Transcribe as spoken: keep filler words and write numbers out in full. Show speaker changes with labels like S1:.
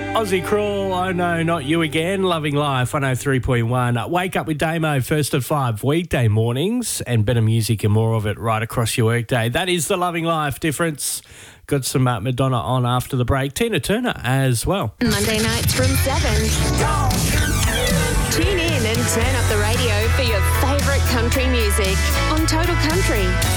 S1: Aussie Crawl, oh no, not you again. Loving Life, one oh three point one. Wake up with Damo, first of five weekday mornings, and better music and more of it right across your workday. That is the Loving Life difference. Got some uh, Madonna on after the break. Tina Turner as well.
S2: Monday nights from seven. Tune in and turn up the radio for your favourite country music on Total Country.